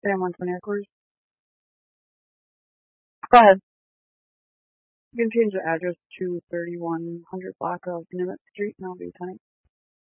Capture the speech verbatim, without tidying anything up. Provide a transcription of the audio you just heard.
Sam one twenty headquarters. Go ahead. You can change the address to thirty-one hundred block of Nimitz Street, and I'll be ten.